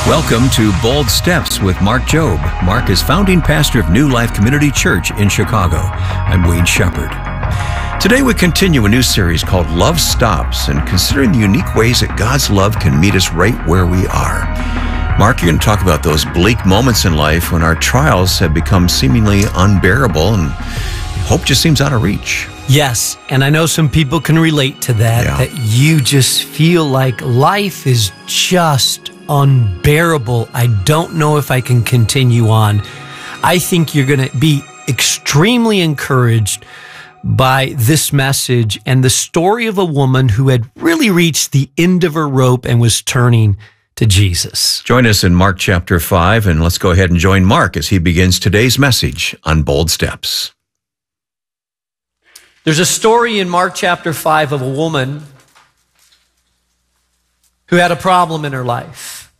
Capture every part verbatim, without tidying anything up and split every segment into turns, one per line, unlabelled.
Welcome to Bold Steps with Mark Jobe. Mark is founding pastor of New Life Community Church in Chicago. I'm Wayne Shepherd. Today we continue a new series called Love Stops, and considering the unique ways that God's love can meet us right where we are. Mark, you're going to talk about those bleak moments in life when our trials have become seemingly unbearable and hope just seems out of reach.
Yes, and I know some people can relate to that,
Yeah.
that you just feel like life is just unbearable. I don't know if I can continue on. I think you're going to be extremely encouraged by this message and the story of a woman who had really reached the end of her rope and was turning to Jesus.
Join us in Mark chapter five, and let's go ahead and join Mark as he begins today's message on Bold Steps.
There's a story in Mark chapter five of a woman who had a problem in her life.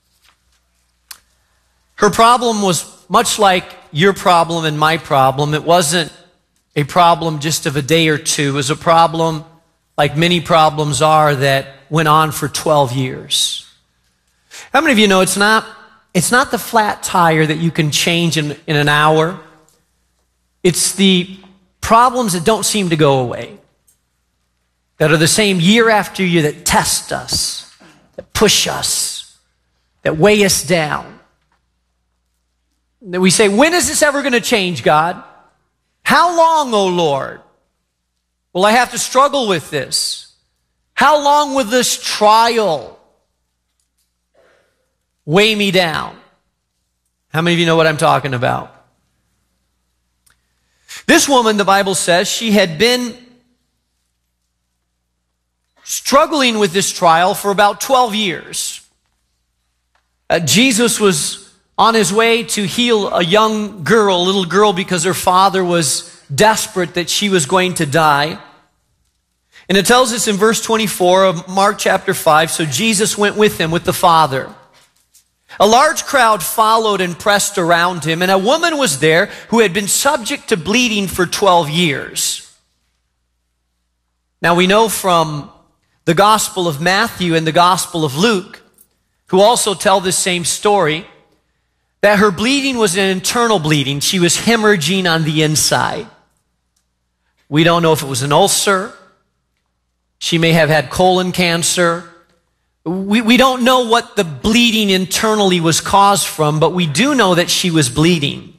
Her problem was much like your problem and my problem. It wasn't a problem just of a day or two. It was a problem, like many problems are, that went on for twelve years. How many of you know it's not, it's not the flat tire that you can change in, in an hour? It's the problems that don't seem to go away, that are the same year after year, that test us, that push us, that weigh us down. That we say, when is this ever going to change, God? How long, O Lord, will I have to struggle with this? How long will this trial weigh me down? How many of you know what I'm talking about? This woman, the Bible says, she had been struggling with this trial for about twelve years. Uh, Jesus was on his way to heal a young girl, a little girl, because her father was desperate that she was going to die. And it tells us in verse twenty-four of Mark chapter five, so Jesus went with him, with the father. A large crowd followed and pressed around him, and a woman was there who had been subject to bleeding for twelve years. Now we know from the Gospel of Matthew and the Gospel of Luke, who also tell this same story, that her bleeding was an internal bleeding. She was hemorrhaging on the inside. We don't know if it was an ulcer. She may have had colon cancer. We, we don't know what the bleeding internally was caused from, but we do know that she was bleeding.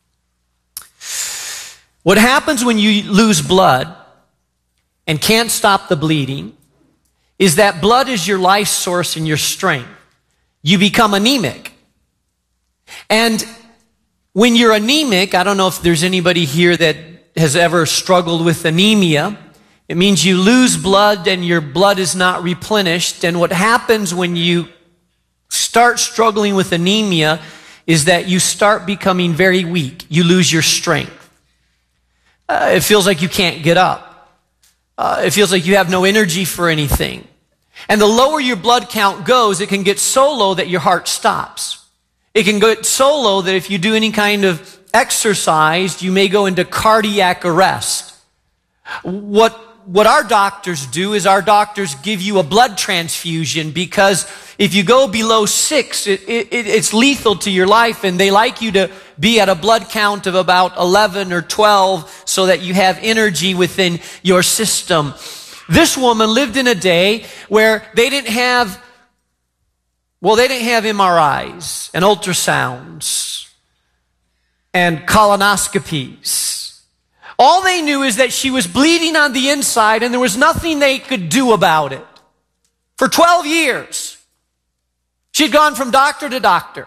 What happens when you lose blood and can't stop the bleeding is that blood is your life source and your strength. You become anemic. And when you're anemic, I don't know if there's anybody here that has ever struggled with anemia. It means you lose blood and your blood is not replenished. And what happens when you start struggling with anemia is that you start becoming very weak. You lose your strength. Uh, it feels like you can't get up. Uh, it feels like you have no energy for anything. And the lower your blood count goes, it can get so low that your heart stops. It can get so low that if you do any kind of exercise, you may go into cardiac arrest. What What our doctors do is our doctors give you a blood transfusion, because if you go below six, it, it, it's lethal to your life, and they like you to be at a blood count of about eleven or twelve so that you have energy within your system. This woman lived in a day where they didn't have, well, they didn't have M R Is and ultrasounds and colonoscopies. All they knew is that she was bleeding on the inside, and there was nothing they could do about it. For twelve years, she'd gone from doctor to doctor.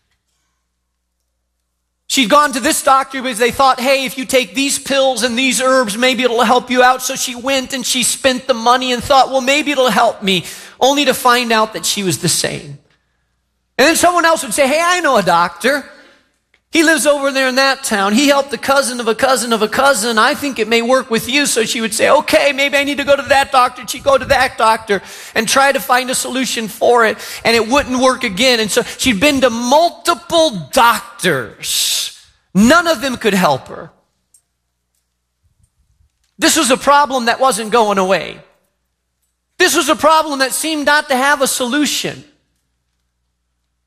She'd gone to this doctor because they thought, hey, if you take these pills and these herbs, maybe it'll help you out. So she went and she spent the money and thought, well, maybe it'll help me, only to find out that she was the same. And then someone else would say, hey, I know a doctor. He lives over there in that town. He helped the cousin of a cousin of a cousin. I think it may work with you. So she would say, okay, maybe I need to go to that doctor. She'd go to that doctor and try to find a solution for it. And it wouldn't work again. And so she'd been to multiple doctors. None of them could help her. This was a problem that wasn't going away. This was a problem that seemed not to have a solution.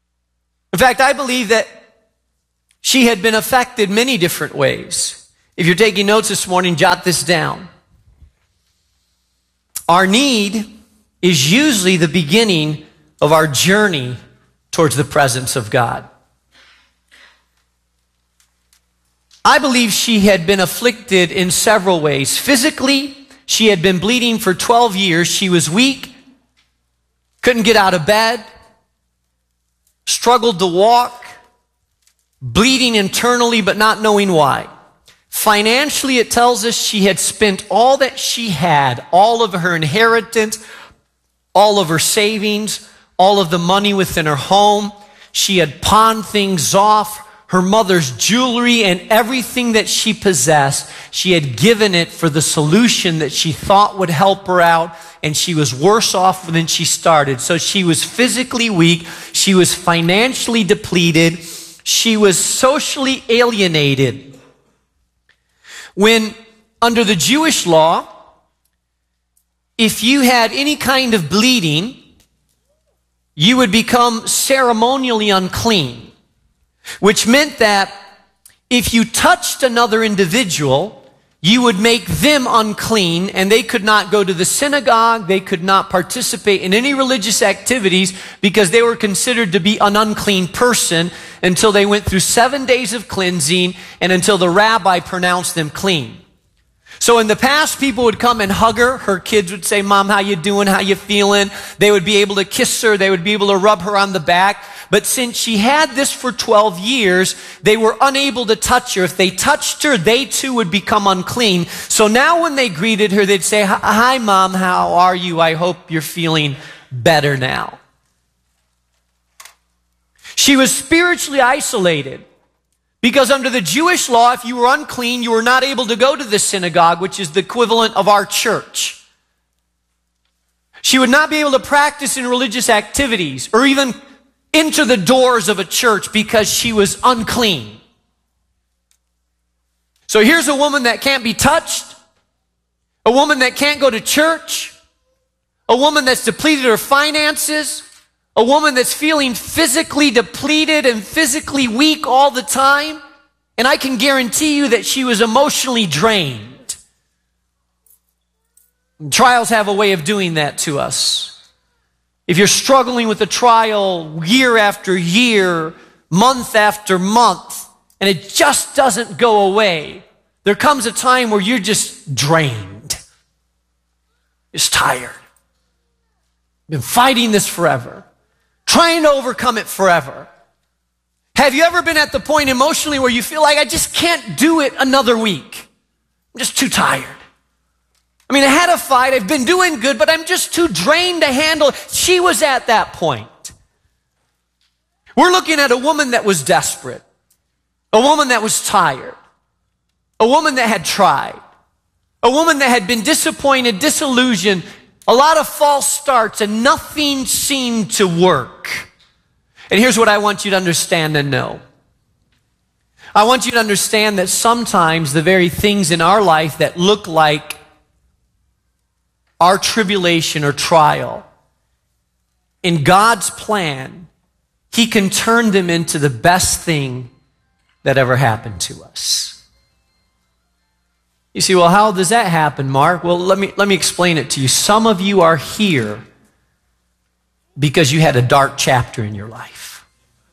In fact, I believe that she had been affected many different ways. If you're taking notes this morning, jot this down. Our need is usually the beginning of our journey towards the presence of God. I believe she had been afflicted in several ways. Physically, she had been bleeding for twelve years. She was weak, couldn't get out of bed, struggled to walk, bleeding internally but not knowing why. Financially, it tells us she had spent all that she had, all of her inheritance, all of her savings, all of the money within her home. She had pawned things off, her mother's jewelry and everything that she possessed. She had given it for the solution that she thought would help her out, and she was worse off than she started. So she was physically weak, she was financially depleted, she was socially alienated. When, under the Jewish law, if you had any kind of bleeding, you would become ceremonially unclean, which meant that if you touched another individual, you would make them unclean, and they could not go to the synagogue, they could not participate in any religious activities because they were considered to be an unclean person until they went through seven days of cleansing and until the rabbi pronounced them clean. So in the past, people would come and hug her. Her kids would say, "Mom, how you doing? How you feeling?" They would be able to kiss her. They would be able to rub her on the back. But since she had this for twelve years, they were unable to touch her. If they touched her, they too would become unclean. So now when they greeted her, they'd say, "Hi, Mom, how are you? I hope you're feeling better now." She was spiritually isolated because under the Jewish law, if you were unclean, you were not able to go to the synagogue, which is the equivalent of our church. She would not be able to practice in religious activities or even enter the doors of a church because she was unclean. So here's a woman that can't be touched, a woman that can't go to church, a woman that's depleted her finances, a woman that's feeling physically depleted and physically weak all the time. And I can guarantee you that she was emotionally drained. And trials have a way of doing that to us. If you're struggling with a trial year after year, month after month, and it just doesn't go away, there comes a time where you're just drained. Just tired. Been fighting this forever. Trying to overcome it forever. Have you ever been at the point emotionally where you feel like, I just can't do it another week? I'm just too tired. I mean, I had a fight, I've been doing good, but I'm just too drained to handle it. She was at that point. We're looking at a woman that was desperate. A woman that was tired. A woman that had tried. A woman that had been disappointed, disillusioned, a lot of false starts, and nothing seemed to work. And here's what I want you to understand and know. I want you to understand that sometimes the very things in our life that look like our tribulation or trial, in God's plan, He can turn them into the best thing that ever happened to us. You see, well, how does that happen, Mark? Well, let me, let me explain it to you. Some of you are here because you had a dark chapter in your life.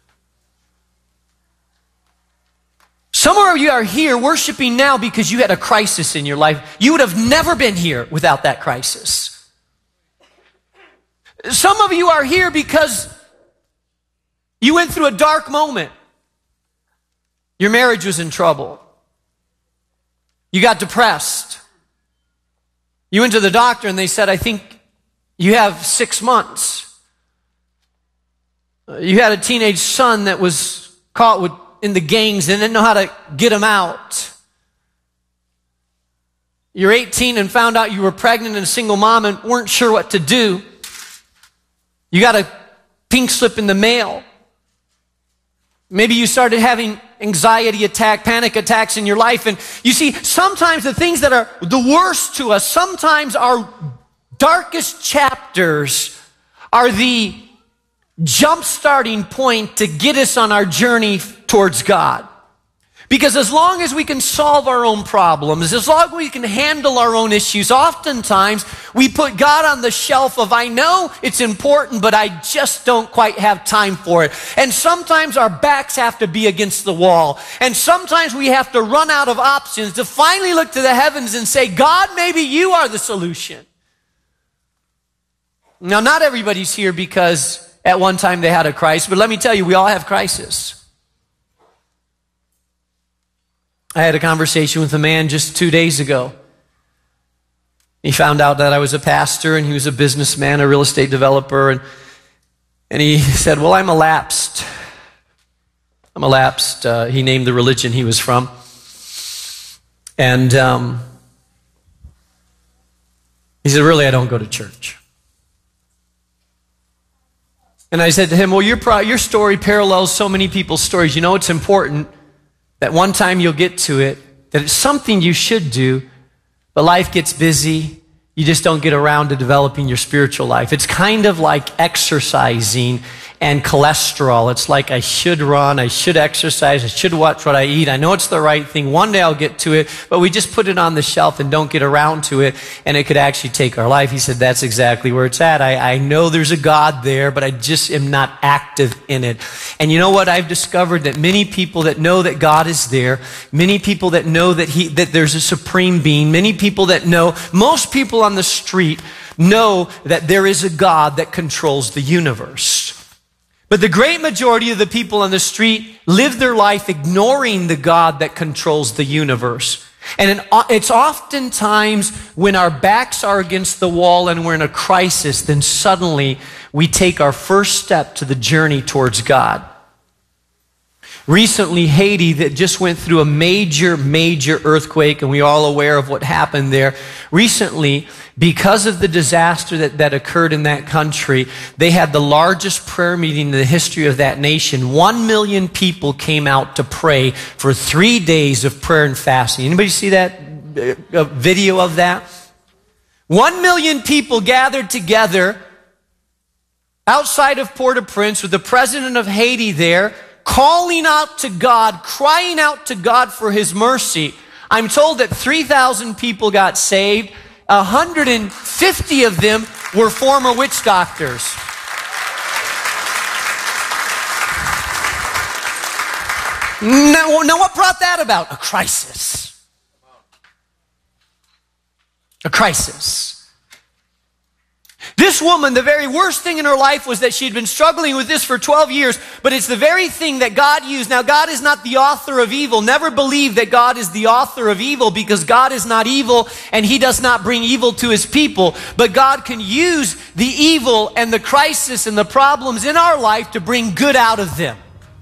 Some of you are here worshiping now because you had a crisis in your life. You would have never been here without that crisis. Some of you are here because you went through a dark moment. Your marriage was in trouble. You got depressed. You went to the doctor and they said, I think you have six months. You had a teenage son that was caught with, in the gangs and didn't know how to get him out. You're eighteen and found out you were pregnant and a single mom and weren't sure what to do. You got a pink slip in the mail. Maybe you started having anxiety attack, panic attacks in your life. And you see, sometimes the things that are the worst to us, sometimes our darkest chapters are the jump-starting point to get us on our journey towards God. Because as long as we can solve our own problems, as long as we can handle our own issues, oftentimes we put God on the shelf of, I know it's important, but I just don't quite have time for it. And sometimes our backs have to be against the wall. And sometimes we have to run out of options to finally look to the heavens and say, God, maybe you are the solution. Now, not everybody's here because at one time they had a crisis, but let me tell you, we all have crisis. I had a conversation with a man just two days ago. He found out that I was a pastor and he was a businessman, a real estate developer, and, and he said, well, I'm a lapsed. I'm a lapsed. Uh, he named the religion he was from. And um, he said, really, I don't go to church. And I said to him, well, your, pro- your story parallels so many people's stories. You know, it's important that one time you'll get to it, that it's something you should do, but life gets busy. You just don't get around to developing your spiritual life. It's kind of like exercising and cholesterol. It's like I should run, I should exercise, I should watch what I eat. I know it's the right thing. One day I'll get to it, but we just put it on the shelf and don't get around to it, and it could actually take our life. He said, that's exactly where it's at. I, I know there's a God there, but I just am not active in it. And you know what? I've discovered that many people that know that God is there, many people that know that he that there's a supreme being, many people that know, most people on the street know that there is a God that controls the universe. But the great majority of the people on the street live their life ignoring the God that controls the universe. And it's oftentimes when our backs are against the wall and we're in a crisis, then suddenly we take our first step to the journey towards God. Recently, Haiti that just went through a major, major earthquake, and we're all aware of what happened there. Recently, because of the disaster that, that occurred in that country, they had the largest prayer meeting in the history of that nation. One million people came out to pray for three days of prayer and fasting. Anybody see that uh, video of that? One million people gathered together outside of Port-au-Prince with the president of Haiti there, calling out to God, crying out to God for his mercy. I'm told that three thousand people got saved. one hundred fifty of them were former witch doctors. Now, now what brought that about? A crisis. A crisis. This woman, the very worst thing in her life was that she'd been struggling with this for twelve years, but it's the very thing that God used. Now, God is not the author of evil. Never believe that God is the author of evil, because God is not evil and he does not bring evil to his people. But God can use the evil and the crisis and the problems in our life to bring good out of them.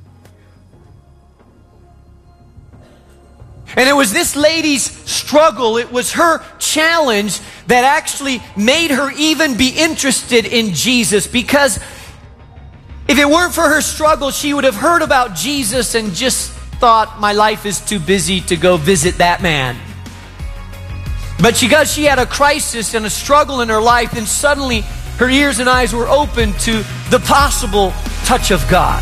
And it was this lady's struggle, it was her challenge that actually made her even be interested in Jesus. Because if it weren't for her struggle, she would have heard about Jesus and just thought, my life is too busy to go visit that man. But because she had a crisis and a struggle in her life, then suddenly her ears and eyes were open to the possible touch of God.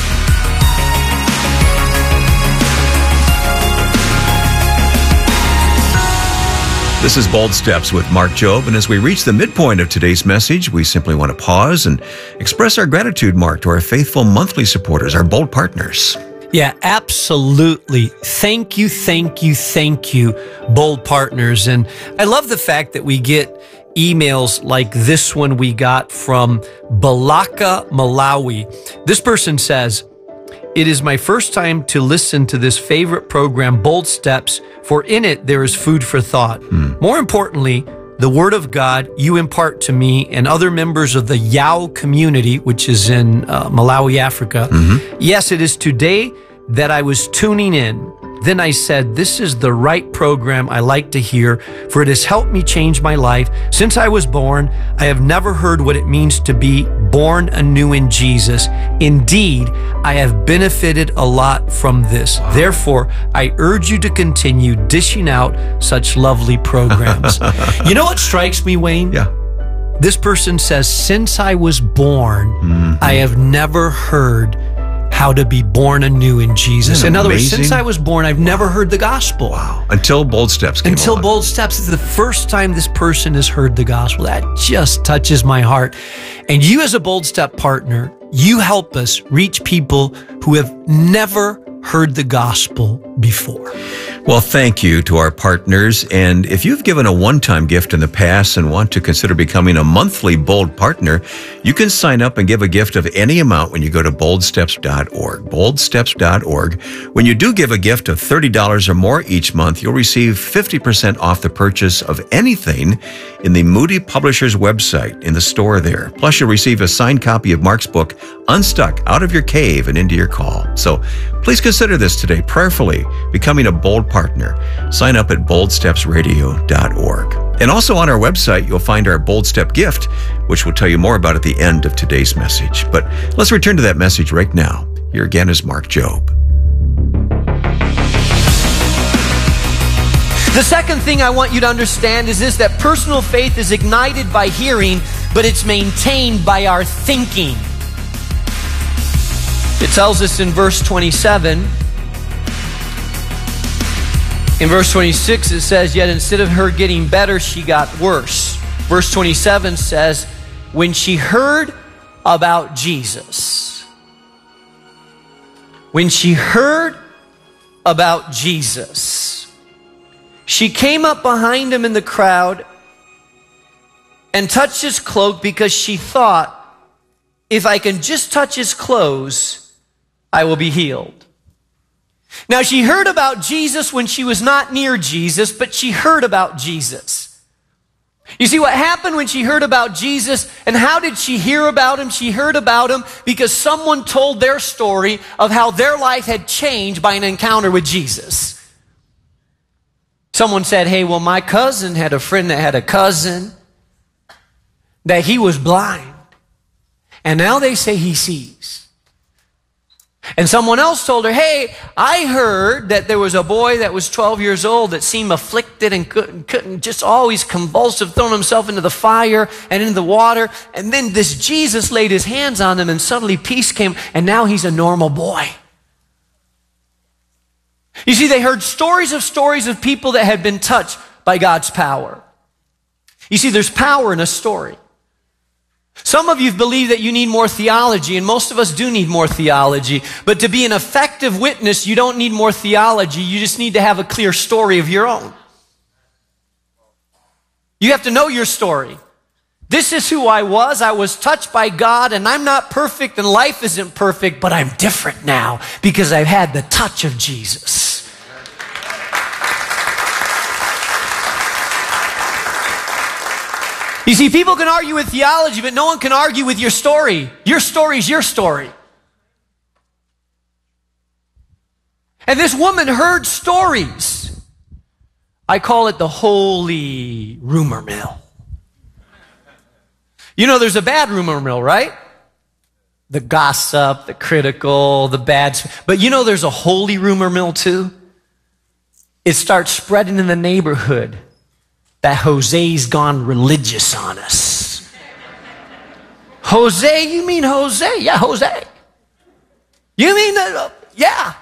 This is Bold Steps with Mark Jobe, and as we reach the midpoint of today's message, we simply want to pause and express our gratitude, Mark, to our faithful monthly supporters, our Bold partners.
Yeah, absolutely. Thank you, thank you, thank you, Bold partners. And I love the fact that we get emails like this one we got from Balaka, Malawi. This person says, it is my first time to listen to this favorite program, Bold Steps, for in it there is food for thought. Mm. More importantly, the Word of God you impart to me and other members of the Yao community, which is in uh, Malawi, Africa. Mm-hmm. Yes, it is today that I was tuning in. Then I said, this is the right program I like to hear, for it has helped me change my life. Since I was born, I have never heard what it means to be born anew in Jesus. Indeed, I have benefited a lot from this. Therefore, I urge you to continue dishing out such lovely programs. You know what strikes me, Wayne?
Yeah.
This person says, since I was born, mm-hmm. I have never heard how to be born anew in Jesus. In other words, since I was born, I've wow. never heard the gospel.
Wow. Until Bold Steps came
Until
along.
Bold Steps is the first time this person has heard the gospel. That just touches my heart. And you as a Bold Step partner, you help us reach people who have never heard the gospel before.
Well, thank you to our partners. And if you've given a one-time gift in the past and want to consider becoming a monthly Bold partner, you can sign up and give a gift of any amount when you go to bold steps dot org, bold steps dot org. When you do give a gift of thirty dollars or more each month, you'll receive fifty percent off the purchase of anything in the Moody Publishers website in the store there. Plus, you'll receive a signed copy of Mark's book, Unstuck, Out of Your Cave and Into Your Call. So please consider this today prayerfully, becoming a Bold partner. Sign up at bold steps radio dot org. And also on our website, you'll find our Bold Step gift, which we'll tell you more about at the end of today's message. But let's return to that message right now. Here again is Mark Jobe.
The second thing I want you to understand is this, that personal faith is ignited by hearing, but it's maintained by our thinking. It tells us in verse twenty-seven. In verse twenty-six, it says, yet instead of her getting better, she got worse. Verse twenty-seven says, when she heard about Jesus, when she heard about Jesus, she came up behind him in the crowd and touched his cloak because she thought, if I can just touch his clothes, I will be healed. Now, she heard about Jesus when she was not near Jesus, but she heard about Jesus. You see what happened when she heard about Jesus, and how did she hear about him? She heard about him because someone told their story of how their life had changed by an encounter with Jesus. Someone said, hey, well, my cousin had a friend that had a cousin that he was blind, and now they say he sees. And someone else told her, hey, I heard that there was a boy that was twelve years old that seemed afflicted and couldn't, couldn't just always convulsive, throwing himself into the fire and into the water. And then this Jesus laid his hands on him and suddenly peace came, and now he's a normal boy. You see, they heard stories of stories of people that had been touched by God's power. You see, there's power in a story. Some of you believe that you need more theology, and most of us do need more theology. But to be an effective witness, you don't need more theology. You just need to have a clear story of your own. You have to know your story. This is who I was. I was touched by God, and I'm not perfect, and life isn't perfect, but I'm different now because I've had the touch of Jesus. You see, people can argue with theology, but no one can argue with your story. Your story is your story. And this woman heard stories. I call it the holy rumor mill. You know, there's a bad rumor mill, right? The gossip, the critical, the bad. But you know there's a holy rumor mill too? It starts spreading in the neighborhood that Jose's gone religious on us. Jose, you mean Jose? Yeah, Jose. You mean, uh, yeah.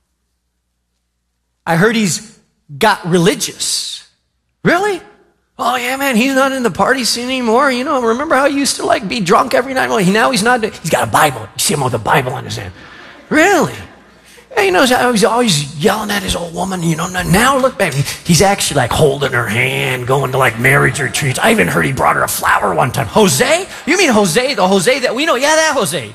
I heard he's got religious. Really? Oh yeah, man, he's not in the party scene anymore. You know, remember how he used to like be drunk every night? Well, he, now he's not. He's got a Bible. You see him with a Bible in his hand. Really? Yeah, you know, he's always yelling at his old woman, you know. Now look back, he's actually like holding her hand, going to like marriage retreats. I even heard he brought her a flower one time. Jose? You mean Jose, the Jose that we know? Yeah, that Jose.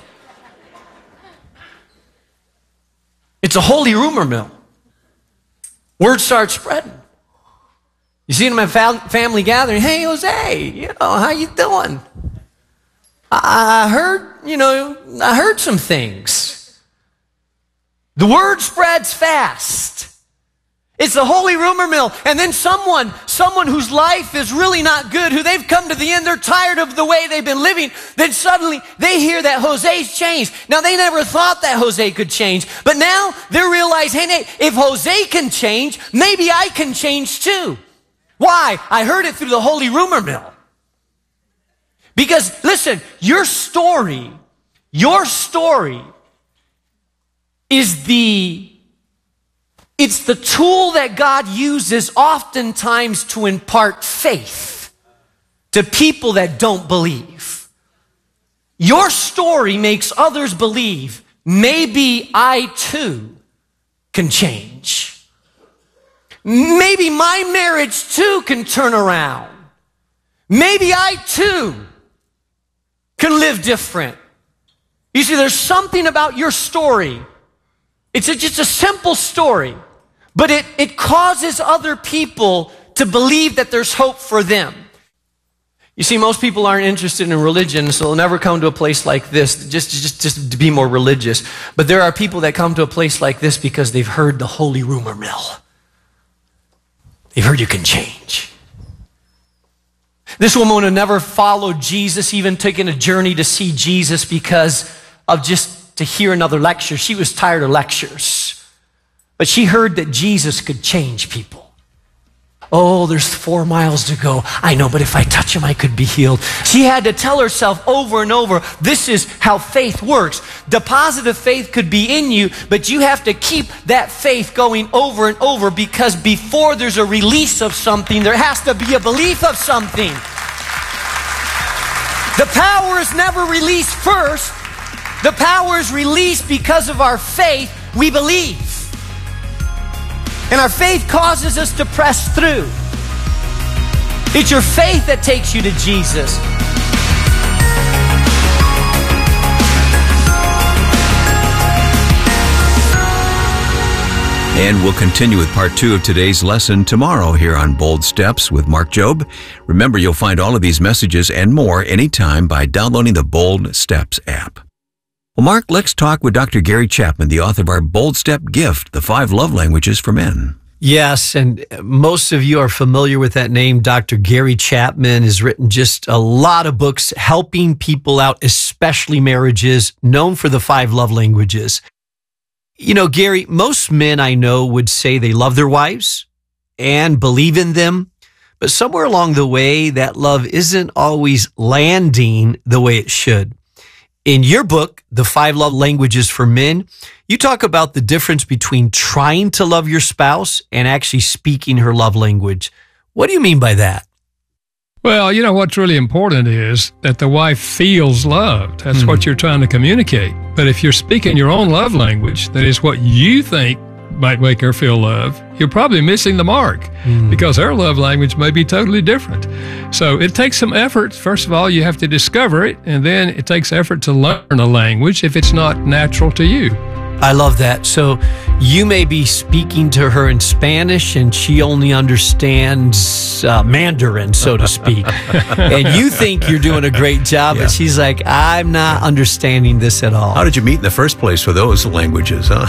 It's a holy rumor mill. Word starts spreading. You see him at family gathering, hey, Jose, you know, how you doing? I heard, you know, I heard some things. The word spreads fast. It's the holy rumor mill. And then someone, someone whose life is really not good, who they've come to the end, they're tired of the way they've been living, then suddenly they hear that Jose's changed. Now, they never thought that Jose could change, but now they realize, hey, if Jose can change, maybe I can change too. Why? I heard it through the holy rumor mill. Because, listen, your story, your story is the, it's the tool that God uses oftentimes to impart faith to people that don't believe. Your story makes others believe, maybe I too can change. Maybe my marriage too can turn around. Maybe I too can live different. You see, there's something about your story. It's a, just a simple story, but it, it causes other people to believe that there's hope for them. You see, most people aren't interested in religion, so they'll never come to a place like this just, just, just to be more religious. But there are people that come to a place like this because they've heard the holy rumor mill. They've heard you can change. This woman would have never followed Jesus, even taken a journey to see Jesus because of just to hear another lecture. She was tired of lectures. But she heard that Jesus could change people. Oh, there's four miles to go. I know, but if I touch him, I could be healed. She had to tell herself over and over, this is how faith works. Deposit of faith could be in you, but you have to keep that faith going over and over, because before there's a release of something, there has to be a belief of something. The power is never released first. The power is released because of our faith. We believe. And our faith causes us to press through. It's your faith that takes you to Jesus.
And we'll continue with part two of today's lesson tomorrow here on Bold Steps with Mark Jobe. Remember, you'll find all of these messages and more anytime by downloading the Bold Steps app. Well, Mark, let's talk with Doctor Gary Chapman, the author of our Bold Step gift, The Five Love Languages for Men.
Yes, and most of you are familiar with that name. Doctor Gary Chapman has written just a lot of books helping people out, especially marriages, known for the five love languages. You know, Gary, most men I know would say they love their wives and believe in them, but somewhere along the way, that love isn't always landing the way it should. In your book, The Five Love Languages for Men, you talk about the difference between trying to love your spouse and actually speaking her love language. What do you mean by that?
Well, you know, what's really important is that the wife feels loved. That's mm. what you're trying to communicate. But if you're speaking your own love language, that is what you think might make her feel love, you're probably missing the mark mm. because her love language may be totally different. So it takes some effort. First of all, you have to discover it, and then it takes effort to learn a language if it's not natural to you.
I love that. So you may be speaking to her in Spanish and she only understands uh, Mandarin, so to speak. And you think you're doing a great job, yeah. but she's like, I'm not understanding this at all.
How did you meet in the first place for those languages, huh?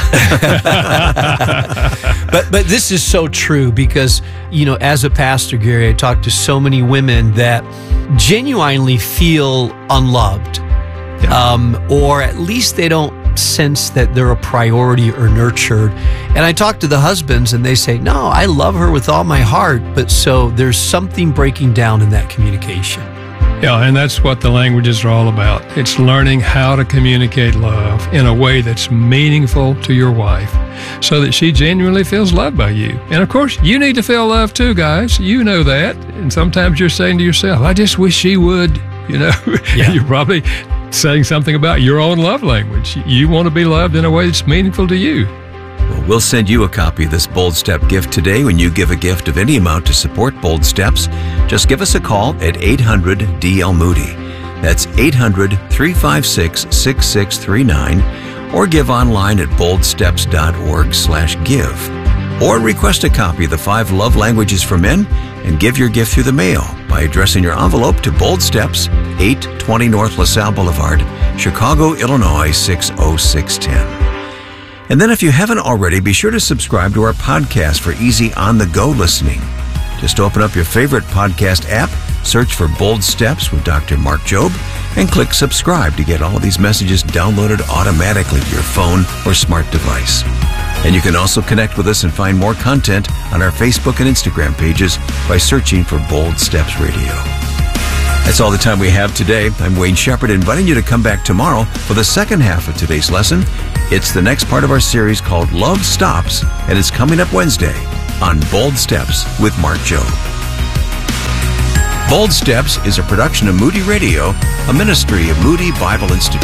but but this is so true because, you know, as a pastor, Gary, I talk to so many women that genuinely feel unloved. Yeah. Um, or at least they don't sense that they're a priority or nurtured. And I talk to the husbands and they say, no, I love her with all my heart. But so there's something breaking down in that communication.
Yeah, and that's what the languages are all about. It's learning how to communicate love in a way that's meaningful to your wife so that she genuinely feels loved by you. And of course, you need to feel loved too, guys. You know that. And sometimes you're saying to yourself, I just wish she would, you know. Yeah. You're probably saying something about your own love language. You want to be loved in a way that's meaningful to you.
Well, we'll send you a copy of this Bold Step gift today when you give a gift of any amount to support Bold Steps. Just give us a call at eight hundred D L Moody. That's eight hundred, three five six, six six three nine, or give online at boldsteps.org slash give. Or request a copy of the Five Love Languages for Men and give your gift through the mail by addressing your envelope to Bold Steps, eight twenty North LaSalle Boulevard, Chicago, Illinois, six oh six one oh. And then if you haven't already, be sure to subscribe to our podcast for easy on-the-go listening. Just open up your favorite podcast app, search for Bold Steps with Doctor Mark Jobe, and click subscribe to get all of these messages downloaded automatically to your phone or smart device. And you can also connect with us and find more content on our Facebook and Instagram pages by searching for Bold Steps Radio. That's all the time we have today. I'm Wayne Shepherd, inviting you to come back tomorrow for the second half of today's lesson. It's the next part of our series called Love Stops, and it's coming up Wednesday on Bold Steps with Mark Jobe. Bold Steps is a production of Moody Radio, a ministry of Moody Bible Institute.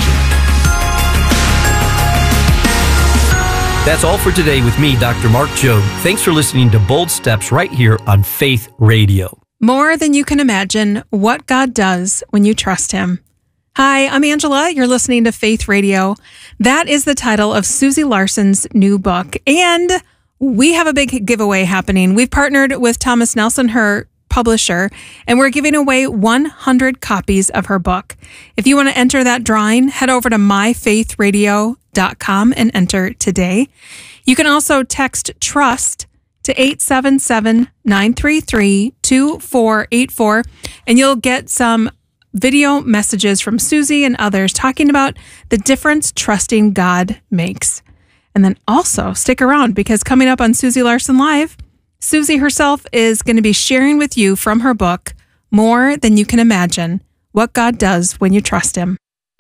That's all for today with me, Doctor Mark Jobe. Thanks for listening to Bold Steps right here on Faith Radio.
More than you can imagine what God does when you trust Him. Hi, I'm Angela. You're listening to Faith Radio. That is the title of Susie Larson's new book. And we have a big giveaway happening. We've partnered with Thomas Nelson, her publisher, and we're giving away one hundred copies of her book. If you want to enter that drawing, head over to my faith radio dot com and enter today. You can also text TRUST to eight seven seven, nine three three, two four eight four, and you'll get some video messages from Susie and others talking about the difference trusting God makes. And then also stick around, because coming up on Susie Larson Live, Susie herself is going to be sharing with you from her book, More Than You Can Imagine, What God Does When You Trust Him.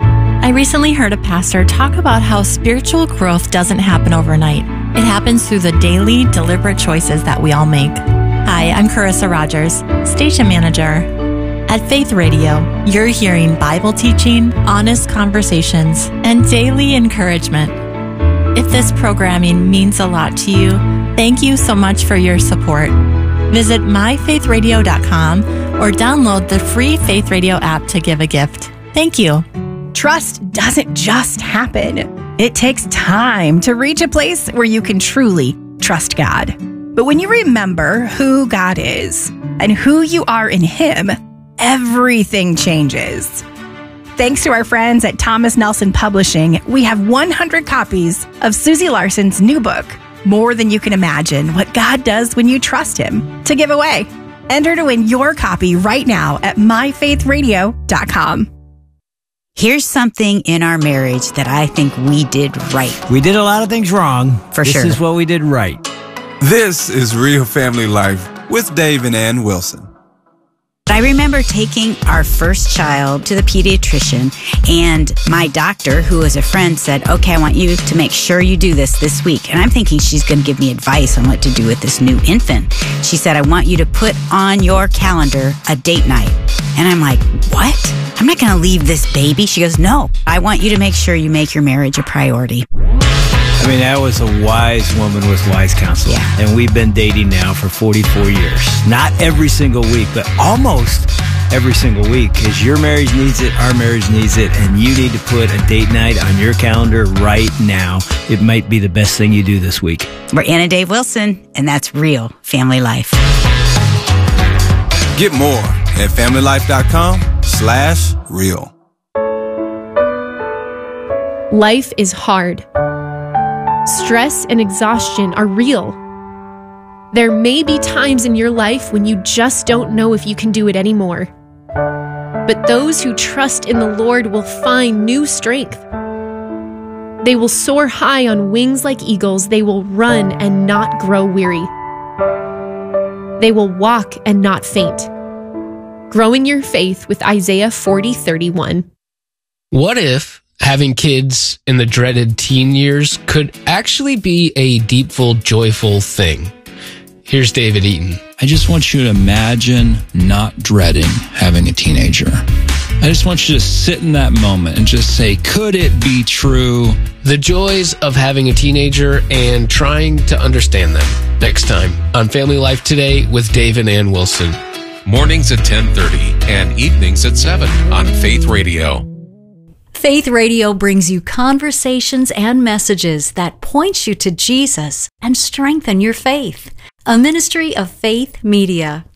I recently heard a pastor talk about how spiritual growth doesn't happen overnight. It happens through the daily, deliberate choices that we all make. Hi, I'm Carissa Rogers, station manager. At Faith Radio, you're hearing Bible teaching, honest conversations, and daily encouragement. If this programming means a lot to you, thank you so much for your support. Visit my faith radio dot com or download the free Faith Radio app to give a gift. Thank you.
Trust doesn't just happen. It takes time to reach a place where you can truly trust God. But when you remember who God is and who you are in Him, everything changes. Thanks to our friends at Thomas Nelson Publishing, we have one hundred copies of Susie Larson's new book, More Than You Can Imagine, What God Does When You Trust Him, to give away. Enter to win your copy right now at my faith radio dot com.
Here's something in our marriage that I think we did right.
We did a lot of things wrong.
For
this
sure.
This is what we did right.
This is Real Family Life with Dave and Ann Wilson.
I remember taking our first child to the pediatrician, and my doctor, who was a friend, said, okay, I want you to make sure you do this this week. And I'm thinking she's going to give me advice on what to do with this new infant. She said, I want you to put on your calendar a date night. And I'm like, what? I'm not going to leave this baby. She goes, no, I want you to make sure you make your marriage a priority.
I mean, that was a wise woman with wise counsel.
Yeah.
And we've been dating now for forty-four years. Not every single week, but almost every single week, because your marriage needs it, our marriage needs it, and you need to put a date night on your calendar right now. It might be the best thing you do this week.
We're Ann and Dave Wilson, and that's Real Family Life.
Get more at family life dot com slash real.
Life is hard. Stress and exhaustion are real. There may be times in your life when you just don't know if you can do it anymore. But those who trust in the Lord will find new strength. They will soar high on wings like eagles. They will run and not grow weary. They will walk and not faint. Growing your faith with Isaiah forty thirty-one.
What if having kids in the dreaded teen years could actually be a deepful, joyful thing? Here's David Eaton.
I just want you to imagine not dreading having a teenager. I just want you to sit in that moment and just say, could it be true?
The joys of having a teenager and trying to understand them. Next time on Family Life Today with Dave and Ann Wilson.
Mornings at ten thirty and evenings at seven on Faith Radio.
Faith Radio brings you conversations and messages that point you to Jesus and strengthen your faith. A ministry of Faith Media.